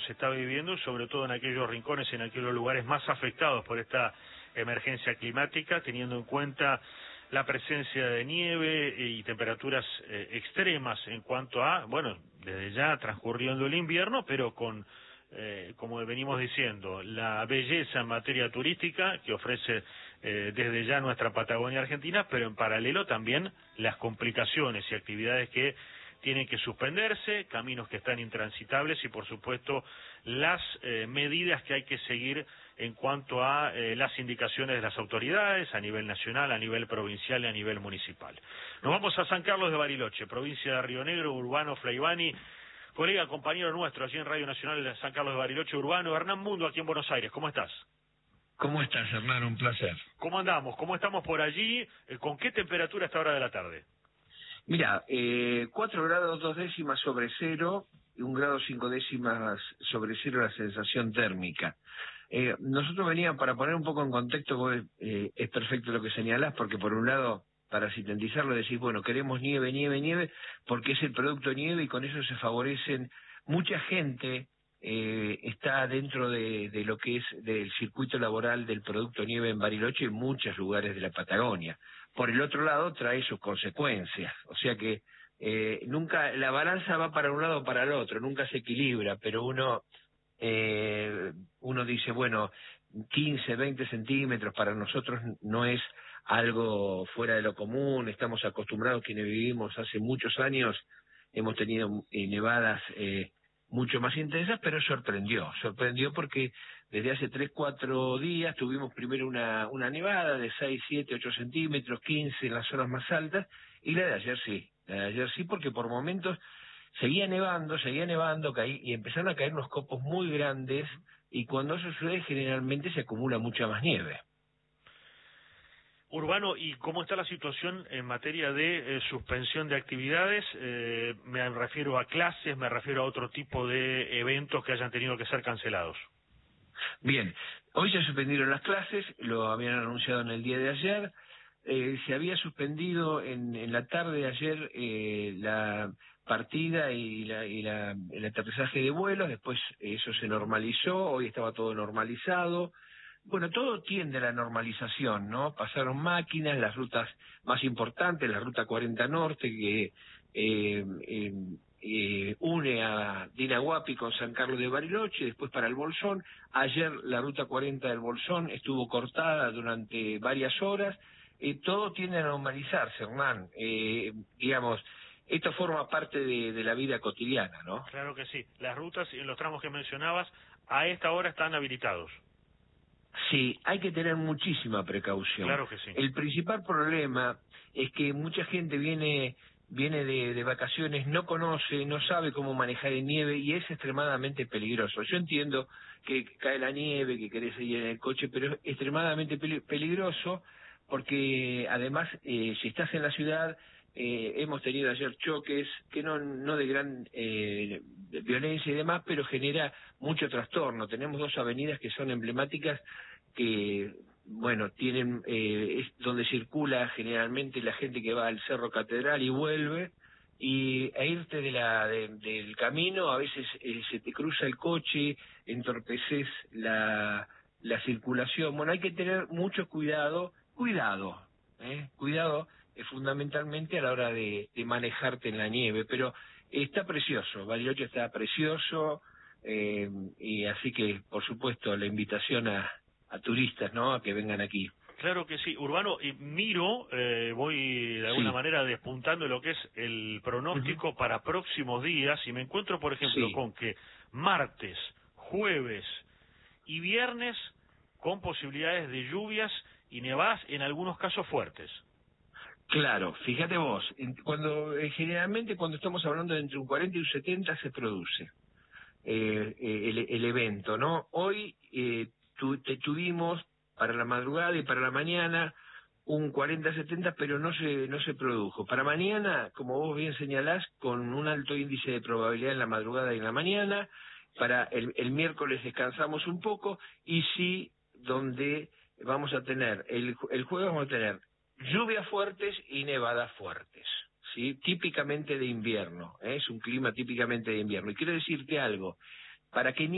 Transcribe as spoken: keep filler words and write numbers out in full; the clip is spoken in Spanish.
se está viviendo, sobre todo en aquellos rincones, en aquellos lugares más afectados por esta emergencia climática, teniendo en cuenta la presencia de nieve y temperaturas eh, extremas en cuanto a, bueno, desde ya transcurriendo el invierno, pero con, eh, como venimos diciendo, la belleza en materia turística que ofrece eh, desde ya nuestra Patagonia Argentina, pero en paralelo también las complicaciones y actividades que tienen que suspenderse, caminos que están intransitables y, por supuesto, las eh, medidas que hay que seguir en cuanto a eh, las indicaciones de las autoridades a nivel nacional, a nivel provincial y a nivel municipal. Nos vamos a San Carlos de Bariloche, provincia de Río Negro. Urbano Flaivani, colega, compañero nuestro allí en Radio Nacional de San Carlos de Bariloche. Urbano, Hernán Mundo aquí en Buenos Aires, ¿cómo estás? ¿Cómo estás, Hernán? Un placer. ¿Cómo andamos? ¿Cómo estamos por allí? ¿Con qué temperatura a esta hora de la tarde? Mira, eh, cuatro grados dos décimas sobre cero y un grado cinco décimas sobre cero la sensación térmica. Eh, nosotros veníamos, para poner un poco en contexto, vos, eh, es perfecto lo que señalás, porque por un lado, para sintetizarlo, decís, bueno, queremos nieve, nieve, nieve, porque es el producto nieve y con eso se favorecen mucha gente. Eh, está dentro de, de lo que es del circuito laboral del producto nieve en Bariloche en muchos lugares de la Patagonia. Por el otro lado trae sus consecuencias, o sea que eh, nunca la balanza va para un lado o para el otro, nunca se equilibra, pero uno eh, uno dice, bueno, quince, veinte centímetros para nosotros no es algo fuera de lo común, estamos acostumbrados, quienes vivimos hace muchos años, hemos tenido eh, nevadas eh, mucho más intensas, pero sorprendió, sorprendió porque desde hace tres, cuatro días tuvimos primero una, una nevada de seis, siete, ocho centímetros, quince en las zonas más altas, y la de ayer sí, la de ayer sí, porque por momentos seguía nevando, seguía nevando, caí, y empezaron a caer unos copos muy grandes, y cuando eso sucede generalmente se acumula mucha más nieve. Urbano, ¿y cómo está la situación en materia de eh, suspensión de actividades? Eh, me refiero a clases, me refiero a otro tipo de eventos que hayan tenido que ser cancelados. Bien, hoy se suspendieron las clases, lo habían anunciado en el día de ayer, eh, se había suspendido en, en la tarde de ayer eh, la partida y, la, y la, el aterrizaje de vuelos, después eso se normalizó, hoy estaba todo normalizado. Bueno, todo tiende a la normalización, ¿no? Pasaron máquinas, las rutas más importantes, la ruta cuarenta Norte, que eh, eh, eh, une a Dinahuapi con San Carlos de Bariloche, después para el Bolsón. Ayer la ruta cuarenta del Bolsón estuvo cortada durante varias horas. Eh, todo tiende a normalizarse, Hernán. Eh, digamos, esto forma parte de, de la vida cotidiana, ¿no? Claro que sí. Las rutas y los tramos que mencionabas a esta hora están habilitados. Sí, hay que tener muchísima precaución. Claro que sí. El principal problema es que mucha gente viene viene de, de vacaciones, no conoce, no sabe cómo manejar en nieve y es extremadamente peligroso. Yo entiendo que cae la nieve, que querés ir en el coche, pero es extremadamente peligroso porque además eh, si estás en la ciudad, eh, hemos tenido ayer choques que no no de gran eh, de violencia y demás, pero genera mucho trastorno. Tenemos dos avenidas que son emblemáticas que, bueno, tienen eh, es donde circula generalmente la gente que va al Cerro Catedral y vuelve, y e irte de la de, del camino, a veces eh, se te cruza el coche, entorpeces la, la circulación. Bueno, hay que tener mucho cuidado, cuidado, ¿eh? cuidado eh, fundamentalmente a la hora de, de manejarte en la nieve, pero está precioso, Bariloche está precioso, eh, y así que, por supuesto, la invitación a a turistas, ¿no?, a que vengan aquí. Claro que sí. Urbano, y miro, eh, voy de alguna sí. manera despuntando lo que es el pronóstico uh-huh. para próximos días, y me encuentro, por ejemplo, sí. con que martes, jueves y viernes con posibilidades de lluvias y nevadas, en algunos casos fuertes. Claro, fíjate vos, cuando eh, generalmente cuando estamos hablando de entre un cuarenta y un setenta se produce eh, el, el evento, ¿no? Hoy eh, tu, te tuvimos para la madrugada y para la mañana un cuarenta setenta, pero no se no se produjo. Para mañana, como vos bien señalás, con un alto índice de probabilidad en la madrugada y en la mañana. Para el, el miércoles descansamos un poco, y sí, donde vamos a tener, el, el jueves vamos a tener lluvias fuertes y nevadas fuertes, ¿sí? Típicamente de invierno, ¿eh? Es un clima típicamente de invierno. Y quiero decirte algo, para que